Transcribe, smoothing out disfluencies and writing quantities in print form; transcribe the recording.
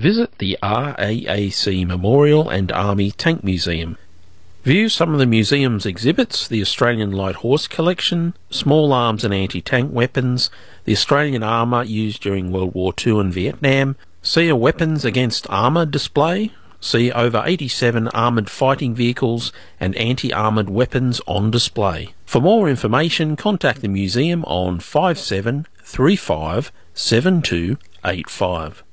Visit the RAAC Memorial and Army Tank Museum. View some of the museum's exhibits: the Australian Light Horse Collection, small arms and anti-tank weapons, the Australian armour used during World War II and Vietnam, see a weapons against armour display, see over 87 armoured fighting vehicles and anti-armoured weapons on display. For more information, contact the museum on 5735 7285.